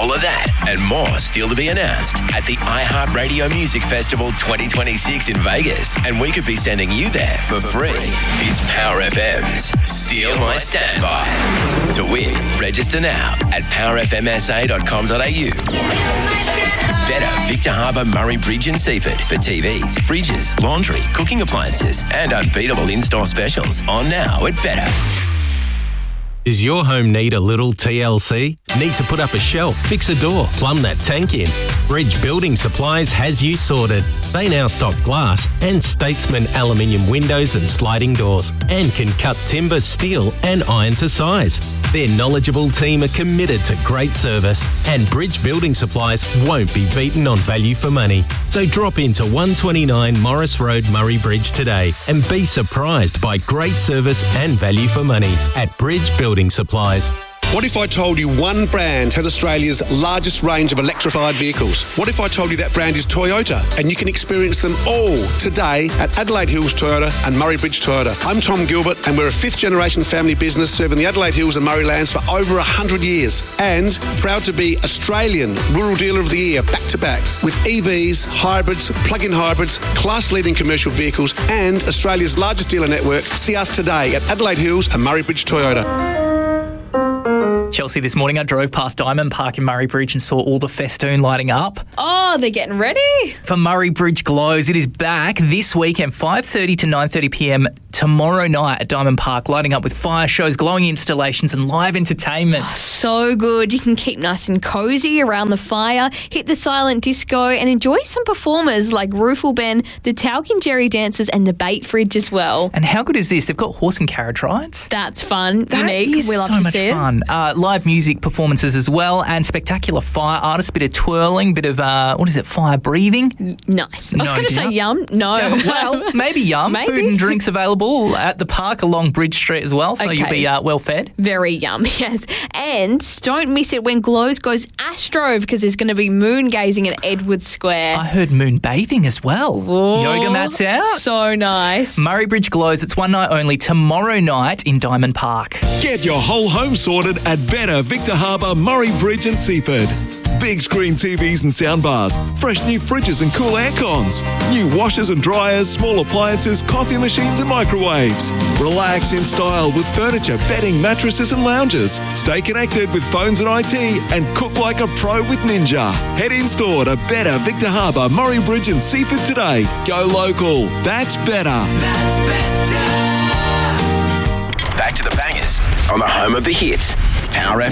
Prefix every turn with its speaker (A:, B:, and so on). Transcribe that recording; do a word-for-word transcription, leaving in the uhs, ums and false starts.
A: All of that and more still to be announced at the iHeartRadio Music Festival twenty twenty-six in Vegas. And we could be sending you there for free. It's Power F M's Steal My Standby. To win, register now at power f m s a dot com dot a u. Better Victor Harbour, Murray Bridge and Seaford for T Vs, fridges, laundry, cooking appliances and unbeatable in-store specials on now at Better.
B: Does your home need a little T L C? Need to put up a shelf, fix a door, plumb that tank in? Bridge Building Supplies has you sorted. They now stock glass and Statesman aluminium windows and sliding doors and can cut timber, steel and iron to size. Their knowledgeable team are committed to great service and Bridge Building Supplies won't be beaten on value for money. So drop into one twenty-nine Morris Road, Murray Bridge today and be surprised by great service and value for money at Bridge Building Supplies.
C: What if I told you one brand has Australia's largest range of electrified vehicles? What if I told you that brand is Toyota and you can experience them all today at Adelaide Hills Toyota and Murray Bridge Toyota? I'm Tom Gilbert and we're a fifth generation family business serving the Adelaide Hills and Murray Lands for over one hundred years and proud to be Australian Rural Dealer of the Year back to back with E Vs, hybrids, plug-in hybrids, class-leading commercial vehicles and Australia's largest dealer network. See us today at Adelaide Hills and Murray Bridge Toyota.
D: Chelsea, this morning I drove past Diamond Park in Murray Bridge and saw all the festoon lighting up.
E: Oh, they're getting ready.
D: For Murray Bridge Glows, it is back this weekend, five thirty to nine thirty p m tomorrow night at Diamond Park, lighting up with fire shows, glowing installations and live entertainment.
E: Oh, so good. You can keep nice and cozy around the fire, hit the silent disco and enjoy some performers like Roofle Ben, the Talc and Jerry Dancers and the Bait Fridge as well.
D: And how good is this? They've got horse and carriage rides.
E: That's fun,
D: that
E: unique.
D: Is
E: we love
D: so
E: to
D: much
E: see
D: fun.
E: it.
D: Uh, live music performances as well and spectacular fire artists, bit of twirling, bit of, uh, what is it, fire breathing?
E: Nice. I was
D: No
E: going to say yum. No.
D: Yeah, well, maybe yum.
E: Maybe.
D: Food and drinks available at the park along Bridge Street as well, so
E: Okay.
D: you'll be uh, well fed.
E: Very yum, yes. And don't miss it when Glows goes astro because there's going to be moon gazing at Edwards Square.
D: I heard moon bathing as well.
E: Whoa.
D: Yoga mats out.
E: So nice.
D: Murray Bridge Glows, it's one night only tomorrow night in Diamond Park.
F: Get your whole home sorted at Better Victor Harbour, Murray Bridge and Seaford. Big screen T Vs and soundbars, fresh new fridges and cool air cons, new washers and dryers, small appliances, coffee machines and microwaves. Relax in style with furniture, bedding, mattresses and lounges. Stay connected with phones and I T and cook like a pro with Ninja. Head in store to Better Victor Harbour, Murray Bridge and Seaford today. Go local. That's better.
A: That's better. Back to the bangers on the home of the hits. Power F M.